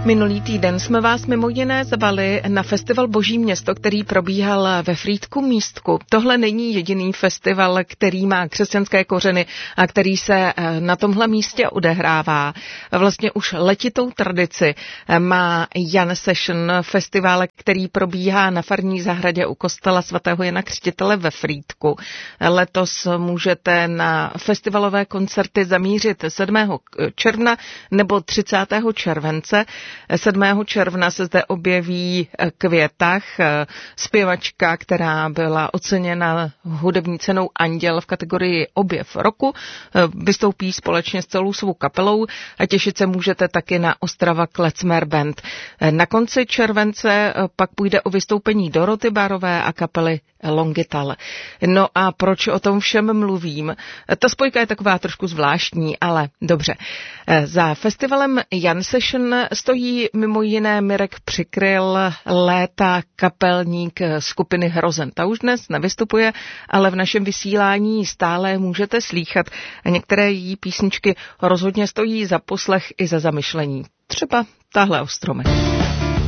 Minulý týden jsme vás mimo jiné zvali na festival Boží město, který probíhal ve Frýdku Místku. Tohle není jediný festival, který má křesťanské kořeny a který se na tomhle místě odehrává. Vlastně už letitou tradici má Jan Session, festival, který probíhá na farní zahradě u kostela svatého Jana Křtitele ve Frýdku. Letos můžete na festivalové koncerty zamířit 7. června nebo 30. července. 7. června se zde objeví Květach, zpěvačka, která byla oceněna hudební cenou Anděl v kategorii Objev roku. Vystoupí společně s celou svou kapelou a těšit se můžete taky na Ostrava Klezmer Band. Na konci července pak půjde o vystoupení Doroty Barové a kapely Longital. No a proč o tom všem mluvím? Ta spojka je taková trošku zvláštní, ale dobře. Za festivalem Jan Session stojí mimo jiné Mirek Přikryl, léta kapelník skupiny Hrozen. Ta už dnes nevystupuje, ale v našem vysílání stále můžete slýchat. Některé její písničky rozhodně stojí za poslech i za zamyšlení. Třeba tahle o stromech.